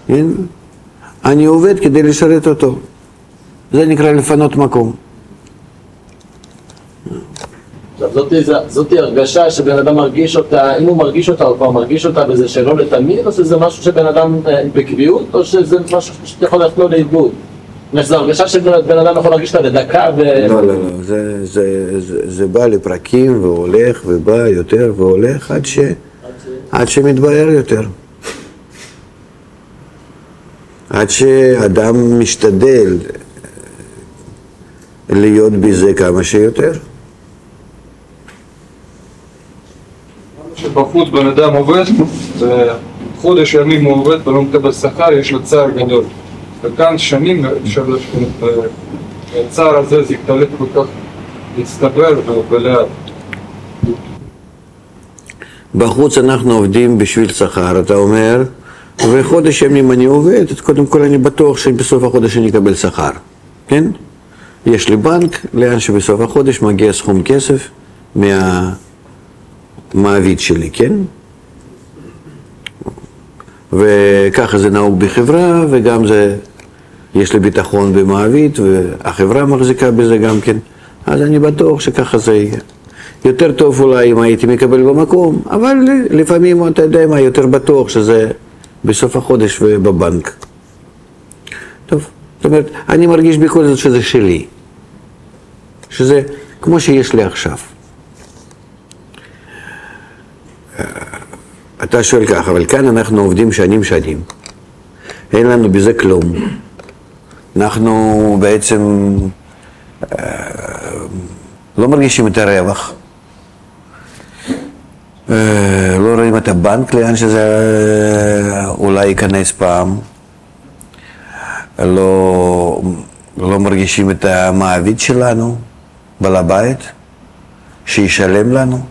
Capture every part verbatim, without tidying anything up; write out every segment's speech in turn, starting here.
כן? אני עובד כדי לשרת אותו. זה נקרא לפנות מקום. זאת, זאת הרגשה שבן אדם מרגיש אותה, אם הוא מרגיש אותה, הוא כבר מרגיש אותה בזה שלא לתמיד, או שזה משהו שבן אדם בקביעות, או שזה משהו שיכול ללכת לו לאיבוד? זו הרגשה שבן אדם יכול להרגיש אותה לדקה ו... לא, לא, לא, זה, זה, זה, זה בא לפרקים והולך ובא יותר והולך עד, ש... עד שמתבהר יותר. עד שאדם משתדל להיות בזה כמה שיותר. שבחוץ בן אדם עובד, חודש ימים הוא עובד ולא מקבל שכר, יש לו צער גדול. וכאן שנים אפשר לשכונות, והצער הזה זה יתעלק כל כך להצטבר ולאט. בחוץ אנחנו עובדים בשביל שכר, אתה אומר, וחודש ימים אני עובד, אז קודם כל אני בטוח שבסוף החודש אני אקבל שכר, כן? יש לי בנק, לאן שבסוף החודש מגיע סכום כסף מהמעביד שלי, כן? וככה זה נהוג בחברה, וגם זה, יש לי ביטחון במעביד, והחברה מחזיקה בזה גם כן. אז אני בטוח שככה זה יהיה. יותר טוב אולי אם הייתי מקבל במקום, אבל לפעמים אתה יודע מה, יותר בטוח שזה בסוף החודש ובבנק. טוב, זאת אומרת, אני מרגיש בכל זאת שזה שלי. שזה כמו שיש לי עכשיו. אתה שואל ככה, אבל כאן אנחנו עובדים שנים שנים. אין לנו בזה כלום. אנחנו בעצם לא מרגישים את הרווח. לא רואים את הבנק לאן שזה אולי ייכנס פעם. לא, לא מרגישים את המעביד שלנו, בעל הבית, שישלם לנו.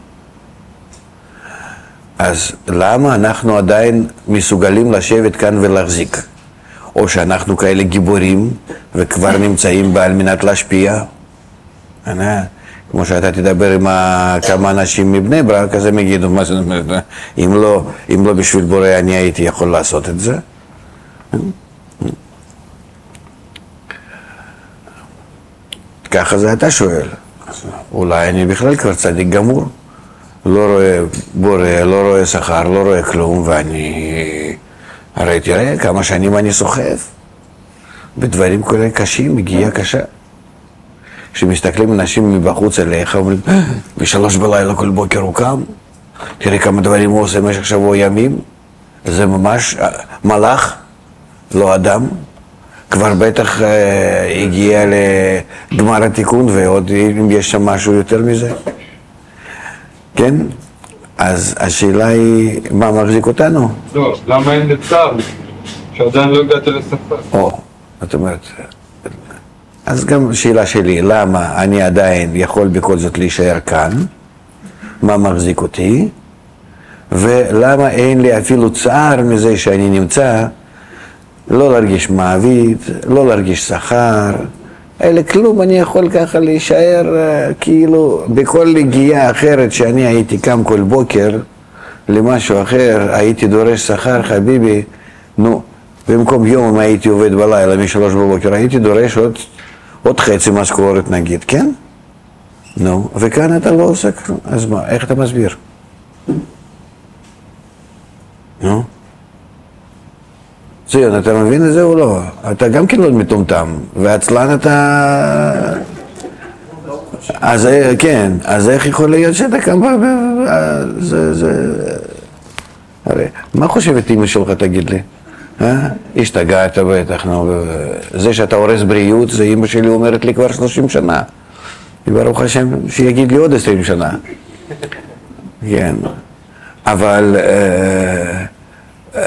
אז למה אנחנו עדיין מסוגלים לשבת כאן ולהחזיק? או שאנחנו כאלה גיבורים וכבר נמצאים בה על מנת להשפיע? כמו שאתה תדבר עם כמה אנשים מבני ברק, אז הם יגידו, מה זאת אומרת, אם לא, אם לא בשביל בורא אני הייתי יכול לעשות את זה? ככה זה אתה שואל. אולי אני בכלל כבר צדיק גמור. לא רואה בורא, לא רואה שכר, לא רואה כלום, ואני... הרי תראה כמה שנים אני סוחף בדברים כאלה קשים, מגיעה קשה. כשמסתכלים אנשים מבחוץ אליך, אומרים, בשלוש בלילה כל בוקר הוא קם, תראה כמה דברים הוא עושה במשך שבוע ימים, זה ממש מלאך, לא אדם, כבר בטח אה, הגיע לגמר התיקון, ועוד אם יש שם משהו יותר מזה. כן? אז השאלה היא, מה מחזיק אותנו? לא, למה אין לצער? שעדיין לא הגעת לשפה. או, זאת אומרת, אז גם שאלה שלי, למה אני עדיין יכול בכל זאת להישאר כאן? מה מחזיק אותי? ולמה אין לי אפילו צער מזה שאני נמצא, לא להרגיש מעביד, לא להרגיש שכר, אלא כלום, אני יכול ככה להישאר כאילו בכל הגיעה אחרת שאני הייתי קם כל בוקר למשהו אחר, הייתי דורש שכר, חביבי, נו, במקום יום אם הייתי עובד בלילה משלוש בבוקר, הייתי דורש עוד, עוד חצי משכורת נגיד, כן? נו, וכאן אתה לא עושה כלום, אז מה, איך אתה מסביר? נו? ציון, אתה מבין את זה או לא? אתה גם כן לא מטומטם, ועצלן אתה... אז כן, אז איך יכול להיות שאתה קם... זה, זה... הרי, מה חושבת אמא שלך, תגיד לי? אה? השתגעת בטח, נו, זה שאתה הורס בריאות, זה אמא שלי אומרת לי כבר שלושים שנה. ברוך השם, שיגיד לי עוד עשרים שנה. כן, אבל... אה, אה,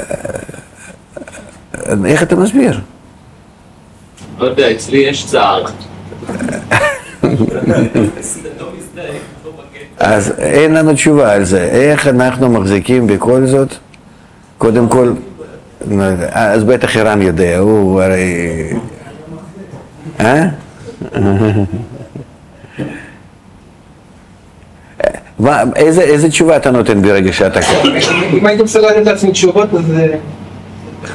איך אתה מסביר? לא יודע, אצלי יש צער. אז אין לנו תשובה על זה. איך אנחנו מחזיקים בכל זאת? קודם כל, אז בטח אירן יודע, הוא הרי... אה? איזה תשובה אתה נותן ברגע שאתה כאן? אם הייתם מסוגלים לתת לעצמי תשובות, אז...